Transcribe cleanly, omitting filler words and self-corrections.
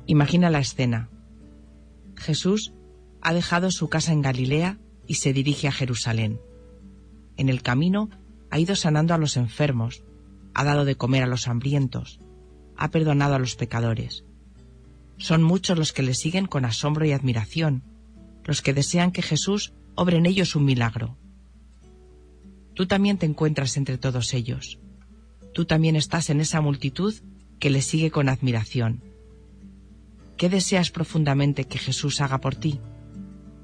Imagina la escena. Jesús ha dejado su casa en Galilea y se dirige a Jerusalén. En el camino ha ido sanando a los enfermos, ha dado de comer a los hambrientos, ha perdonado a los pecadores. Son muchos los que le siguen con asombro y admiración, los que desean que Jesús obre en ellos un milagro. Tú también te encuentras entre todos ellos. Tú también estás en esa multitud que le sigue con admiración. ¿Qué deseas profundamente que Jesús haga por ti?